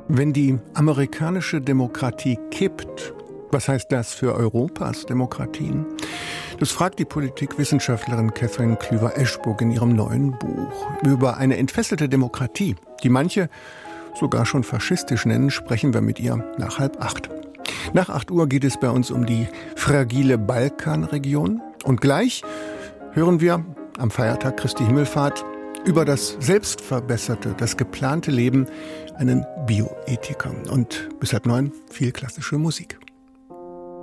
Wenn die amerikanische Demokratie kippt, was heißt das für Europas Demokratien? Das fragt die Politikwissenschaftlerin Katherine Klüver-Eschburg in ihrem neuen Buch. Über eine entfesselte Demokratie, die manche sogar schon faschistisch nennen, sprechen wir mit ihr nach 7:30. Nach 8 Uhr geht es bei uns um die fragile Balkanregion. Und gleich hören wir am Feiertag Christi Himmelfahrt über das selbstverbesserte, das geplante Leben einen Bioethiker. Und bis 8:30 viel klassische Musik.